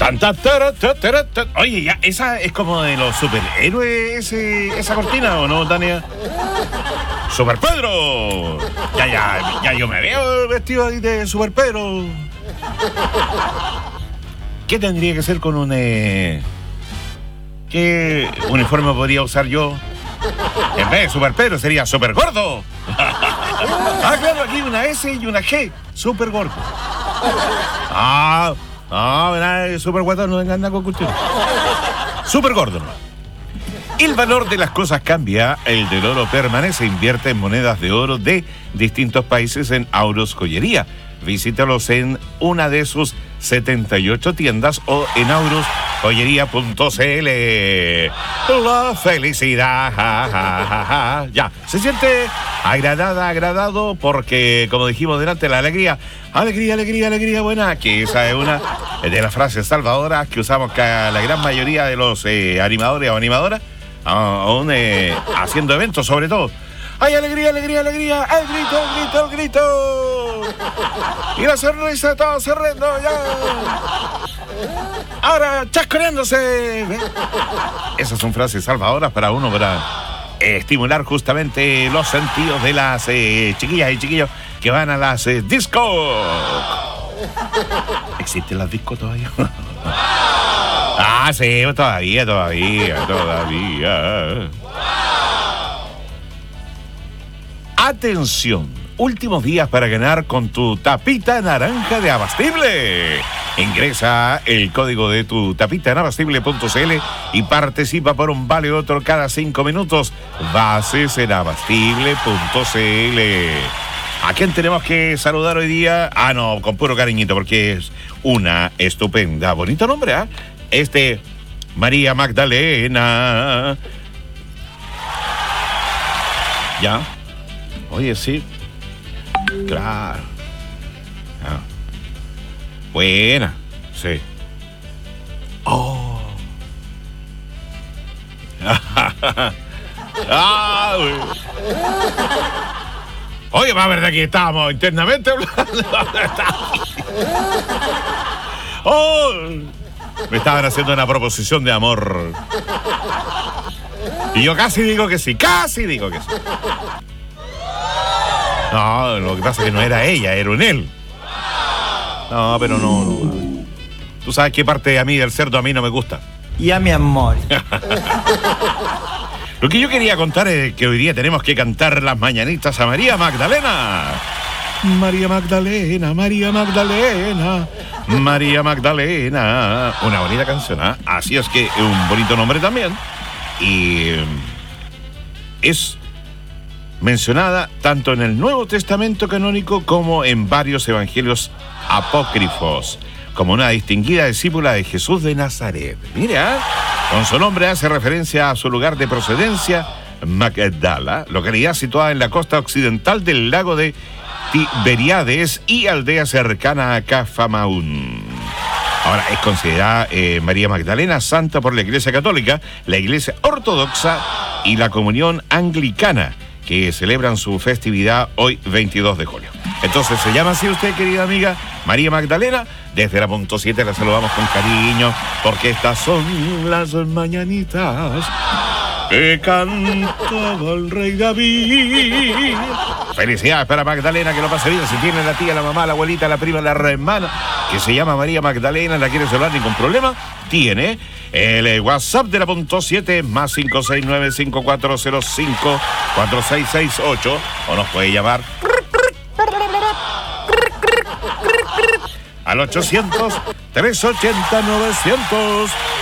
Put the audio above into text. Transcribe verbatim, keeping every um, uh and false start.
Tan, tan, tara, ta, tara, ta. Oye, ya, esa es como de los superhéroes, ese, esa cortina, ¿o no, Tania? ¡Super Pedro! Ya, ya, ya yo me veo vestido ahí de Super Pedro. ¿Qué tendría que ser con un... Eh, ¿Qué uniforme podría usar yo? En vez de Super Pedro sería Super Gordo. Ah, claro, aquí una S y una G. Super Gordo. Ah... No, verá, Super Guatón no venga con cultura. Super Gordo. El valor de las cosas cambia, el del oro permanece. Invierte en monedas de oro de distintos países en Auros Joyería. Visítalos en una de sus setenta y ocho tiendas o en auros joyería punto c l. La felicidad, ja, ja, ja, ja. Ya, se siente agradada, agradado, porque, como dijimos delante, la alegría, alegría, alegría, alegría buena, que esa es una de las frases salvadoras que usamos la gran mayoría de los eh, animadores o animadoras, aún eh, haciendo eventos, sobre todo. ¡Ay, alegría, alegría, alegría! ¡El grito, el grito, el grito! Y la sonrisa, todo cerrando ya. Ahora, chasconeándose. Esas son frases salvadoras para uno, para eh, estimular justamente los sentidos de las eh, chiquillas y chiquillos que van a las eh, discos. ¿Existen las discos todavía? Ah, sí, todavía, todavía, todavía. Atención, últimos días para ganar con tu tapita naranja de Abastible. Ingresa el código de tu tapita en abastible punto c l y participa por un vale otro cada cinco minutos. Bases en abastible punto c l. ¿A quién tenemos que saludar hoy día? Ah, no, con puro cariñito, porque es una estupenda, bonito nombre, ¿eh? Este, María Magdalena. ¿Ya? Oye, sí. Claro. Ah. Buena. Sí. Oh. Ah, oye, más verdad que estábamos internamente hablando. Oh. Me estaban haciendo una proposición de amor. Y yo casi digo que sí, casi digo que sí. No, lo que pasa es que no era ella, era un él. No, pero no, no. Tú sabes qué parte a mí del cerdo a mí no me gusta. Ya, mi amor. Lo que yo quería contar es que hoy día tenemos que cantar las mañanitas a María Magdalena. María Magdalena, María Magdalena, María Magdalena. Una bonita canción, ¿eh? Así es que un bonito nombre también. Y es mencionada tanto en el Nuevo Testamento canónico como en varios evangelios apócrifos, como una distinguida discípula de Jesús de Nazaret. Mira, con su nombre hace referencia a su lugar de procedencia, Magdala, localidad situada en la costa occidental del lago de Tiberíades y aldea cercana a Cafarnaún. Ahora, es considerada eh, María Magdalena santa por la Iglesia Católica, la Iglesia Ortodoxa y la Comunión Anglicana, que celebran su festividad hoy veintidós de julio. Entonces, ¿se llama así usted, querida amiga María Magdalena? Desde la punto siete la saludamos con cariño, porque estas son las mañanitas que cantaba el rey David. Felicidades para Magdalena, que lo pase bien. Si tiene la tía, la mamá, la abuelita, la prima, la hermana que se llama María Magdalena, la quiere saludar ningún problema, tiene el WhatsApp de la punto siete más cinco seis nueve cinco cuatro cero cinco cuatro seis seis ocho, o nos puede llamar al ochocientos, trescientos ochenta, novecientos